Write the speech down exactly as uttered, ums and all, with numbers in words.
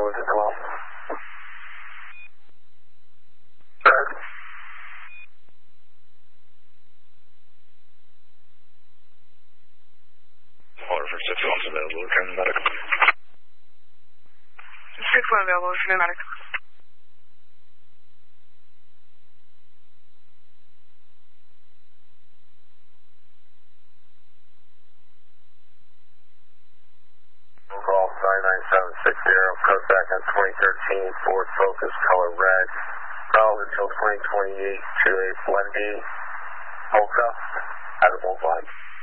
with it, twelve. Good. Order for six one's available, return the medical. six one available, return the medical. Call nine nine seven six zero, contact on twenty thirteen Ford Focus, color red. Valid until twenty twenty-eight to a Blendee Mocha at a Volkswagen.